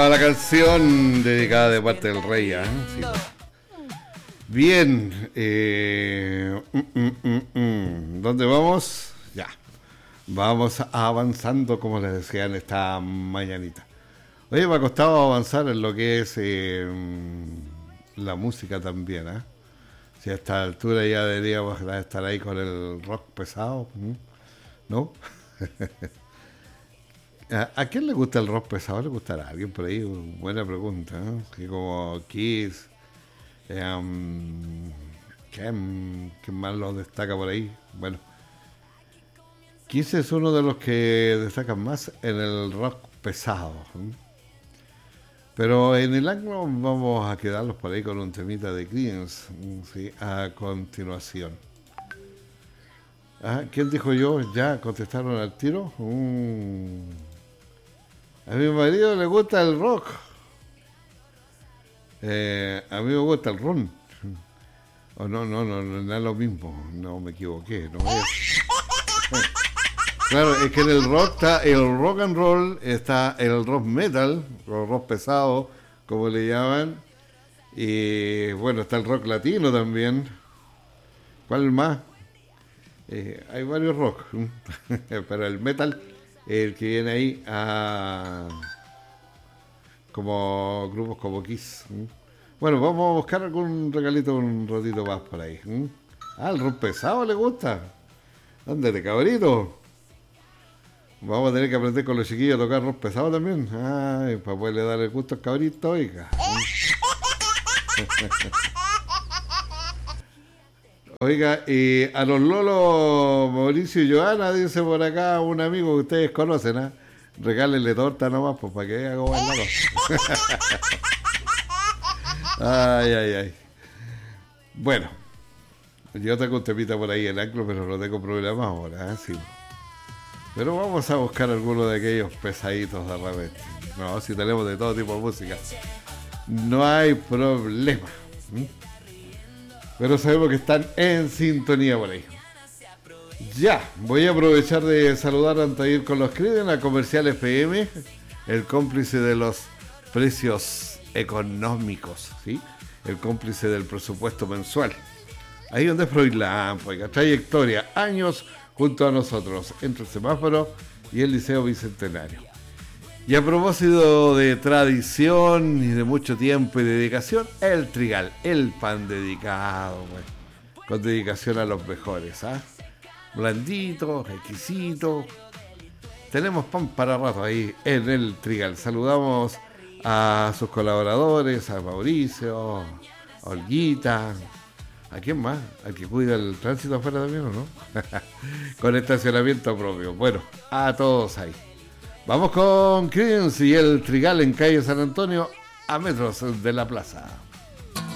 estaba la canción dedicada de parte del rey. Sí. Bien. ¿Dónde vamos? Ya. Vamos avanzando, como les decía en esta mañanita. Oye, me ha costado avanzar en lo que es la música también. Si a esta altura ya deberíamos estar ahí con el rock pesado, ¿no? ¿A quién le gusta el rock pesado? ¿Le gustará a alguien por ahí? Buena pregunta, ¿no? Que como Kiss, ¿quién más lo destaca por ahí? Bueno, Kiss es uno de los que destacan más en el rock pesado. Pero en el ángulo vamos a quedarlos por ahí con un temita de Creedence, ¿sí? A continuación. ¿Quién dijo yo? ¿Ya contestaron al tiro? A mi marido le gusta el rock. A mí me gusta el ron. Oh, no es lo mismo. No me equivoqué. No es. Claro, es que en el rock está el rock and roll, está el rock metal, o rock pesado, como le llaman. Y bueno, está el rock latino también. ¿Cuál más? Hay varios rock, pero el metal, el que viene ahí como grupos como Kiss. Bueno, vamos a buscar algún regalito un ratito más por ahí. El rock pesado le gusta. Ándale, cabrito. Vamos a tener que aprender con los chiquillos a tocar rock pesado también. Ay, para poderle dar el gusto al cabrito, oiga. Oiga, y a los lolos Mauricio y Joana, dice por acá un amigo que ustedes conocen, regálenle torta nomás, pues para que vea cómo es la cosa. Ay. Bueno, yo tengo un temita por ahí en Anclo, pero no tengo problema ahora, sí. Pero vamos a buscar alguno de aquellos pesaditos de repente. No, si tenemos de todo tipo de música. No hay problema. Pero sabemos que están en sintonía por ahí. Ya, voy a aprovechar de saludar antes de ir con los Creedence a Comercial FM, el cómplice de los precios económicos, ¿sí? El cómplice del presupuesto mensual. Ahí donde es Froilán, trayectoria, años junto a nosotros, entre el semáforo y el Liceo Bicentenario. Y a propósito de tradición y de mucho tiempo y dedicación, el Trigal, el pan dedicado, con dedicación a los mejores, blandito, exquisito. Tenemos pan para rato ahí en el Trigal. Saludamos a sus colaboradores, a Mauricio, a Olguita. ¿A quién más? ¿Al que cuida el tránsito afuera también o no? Con estacionamiento propio. Bueno, a todos ahí. Vamos con Creedence y el Trigal en calle San Antonio, a metros de la plaza.